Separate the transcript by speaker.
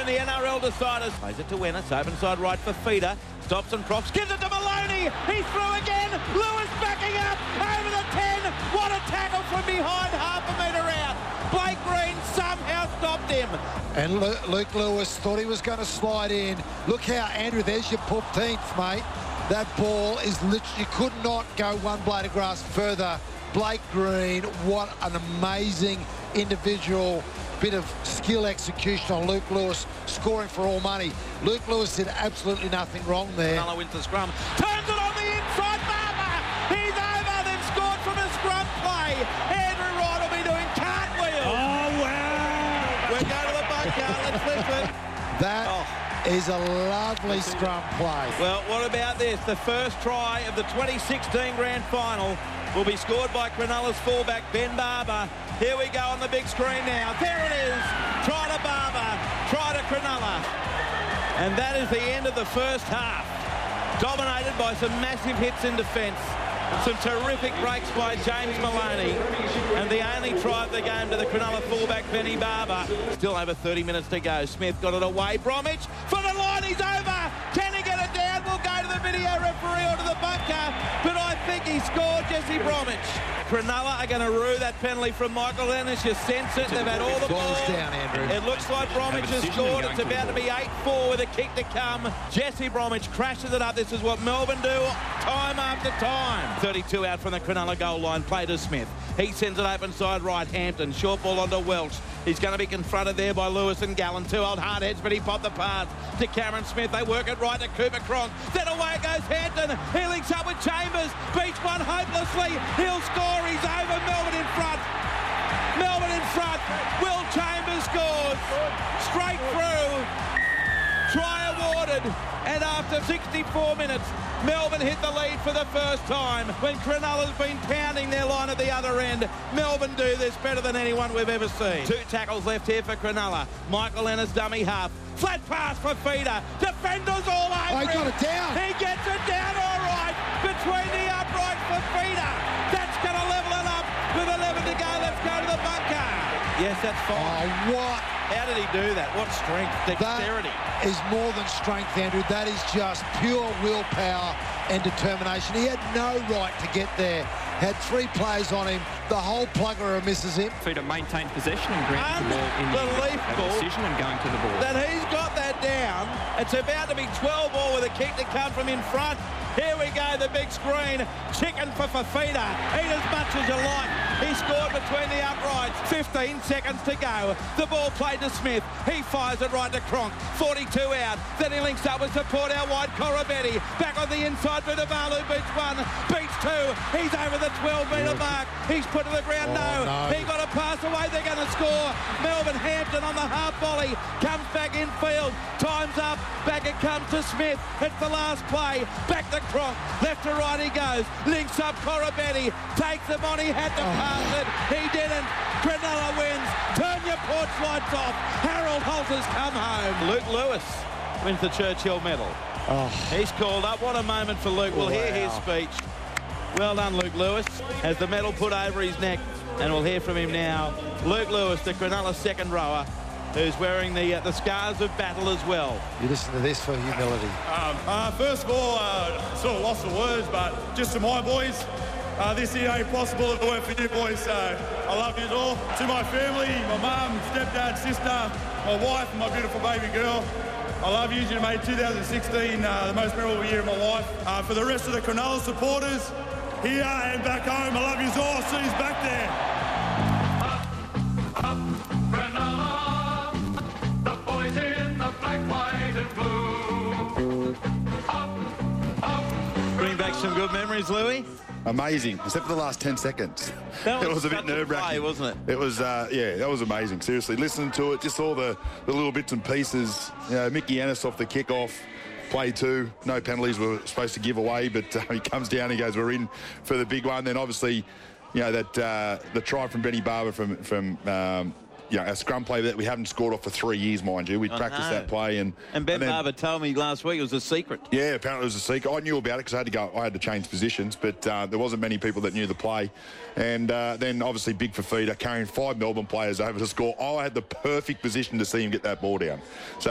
Speaker 1: in the NRL deciders. Plays it to Wennis, open side right for Feeder. Stops and props, gives it to Maloney. He's through again. Lewis backing up over the 10. What a tackle from behind, half a metre out. Blake Green somehow stopped him.
Speaker 2: And Luke Lewis thought he was going to slide in. Look how, Andrew, there's your 15th, mate. That ball is literally, you could not go one blade of grass further. Blake Green, what an amazing individual bit of skill execution on Luke Lewis, scoring for all money. Luke Lewis did absolutely nothing wrong there.
Speaker 1: Cronulla wins the scrum, turns it on the inside, Barber! He's over, they've scored from a scrum play. Andrew Wright will be doing cartwheels. Oh, wow! We're going to the bunker, let's listen.
Speaker 2: That is a lovely scrum play.
Speaker 1: Well, what about this? The first try of the 2016 Grand Final will be scored by Cronulla's fullback, Ben Barber. Here we go on the big screen now. There it is. Try to Barber. Try to Cronulla. And that is the end of the first half. Dominated by some massive hits in defence. Some terrific breaks by James Maloney. And the only try of the game to the Cronulla fullback, Benny Barber. Still over 30 minutes to go. Smith got it away. Bromwich for the line. He's over. Can he get it down? We'll go to the video referee or to the bunker. But I think he scored, Jesse Bromwich. Cronulla are going to rue that penalty from Michael Ennis. You sense it. They've had all the ball.
Speaker 2: Down, Andrew.
Speaker 1: It looks like Bromwich has scored. It's about to be 8-4 with a kick to come. Jesse Bromwich crashes it up. This is what Melbourne do time after time. 32 out from the Cronulla goal line. Play to Smith. He sends it open side right. Hampton. Short ball onto Welch. He's going to be confronted there by Lewis and Gallen. Two old hardheads, but he popped the pass to Cameron Smith. They work it right to Cooper Cronk. Then away goes Hampton. He links up with Chambers. Beats one hopelessly. He'll score. He's over. Melbourne in front. Melbourne in front. Will Chambers scores. Straight through. Try awarded. And after 64 minutes, Melbourne hit the lead for the first time. When Cronulla's been pounding their line at the other end, Melbourne do this better than anyone we've ever seen. Two tackles left here for Cronulla. Michael Ennis, dummy half. Flat pass for Feeder. Defenders all over him.
Speaker 2: He got it down.
Speaker 1: He gets it down all right. Between the uprights for Feeder. That's going to level it up with 11 to go. Let's go to the bunker. Yes, that's fine.
Speaker 2: Oh, what?
Speaker 1: How did he do that? What strength, dexterity.
Speaker 2: That is more than strength, Andrew. That is just pure willpower and determination. He had no right to get there. Had three players on him. The whole plugger misses him.
Speaker 3: Feeder maintained possession and granted the ball in the decision and going to the ball.
Speaker 1: That he's got that down. It's about to be 12 ball with a kick to come from in front. Here we go, the big screen. Chicken for Fafita. Eat as much as you like. He scored between the uprights. 15 seconds to go. The ball played to Smith. He fires it right to Cronk. 42 out. Then he links up with support out wide. Corabetti. Back on the inside for Navalu. Beats one. Beats two. He's over the 12-metre mark. He's put to the ground. No. He got a pass away. They're going to score. Melbourne Hampton on the half volley. Comes back infield. Time's up. Back it comes to Smith. It's the last play. Back to Cronk. Left to right he goes. Links up Corabetti. Takes him on. He had to pass it. He didn't. Cronulla wins. Turn your porch lights off. Harold Holt has come home. Luke Lewis wins the Churchill medal.
Speaker 2: Oh.
Speaker 1: He's called up. What a moment for Luke. We'll hear his speech. Well done, Luke Lewis. Has the medal put over his neck. And we'll hear from him now. Luke Lewis, the Cronulla second rower, who's wearing the scars of battle as well.
Speaker 2: You listen to this for humility.
Speaker 4: First of all, sort of lost for words, but just to my boys, this year ain't possible if it weren't for you boys, so I love you all. To my family, my mum, stepdad, sister, my wife, and my beautiful baby girl, I love you. You made 2016 the most memorable year of my life. For the rest of the Cronulla supporters, here and back home, I love you all. See you back there.
Speaker 5: Up, Cronulla, the boys in the black, white and blue. Up,
Speaker 1: Bring back some good memories, Louis.
Speaker 6: Amazing, except for the last 10 seconds.
Speaker 1: That
Speaker 6: it was a bit
Speaker 1: such
Speaker 6: nerve-wracking,
Speaker 1: play, wasn't it?
Speaker 6: It was, yeah, that was amazing. Seriously, listening to it, just all the little bits and pieces. You know, Mickey Ennis off the kickoff, play two, no penalties were supposed to give away, but he comes down, he goes, we're in for the big one. Then obviously, you know, that the try from Benny Barber from you know, a scrum play that we haven't scored off for 3 years, mind you. We practiced that play. And
Speaker 1: Ben Barber told me last week it was a secret.
Speaker 6: Yeah, apparently it was a secret. I knew about it because I had to change positions, but there wasn't many people that knew the play. And then obviously big Fafita carrying 5 Melbourne players over to score. I had the perfect position to see him get that ball down. So